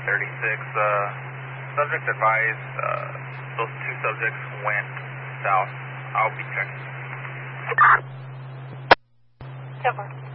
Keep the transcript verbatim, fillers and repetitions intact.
thirty-six, uh, subject advised, uh, those two subjects went south. I'll be checking. ten four.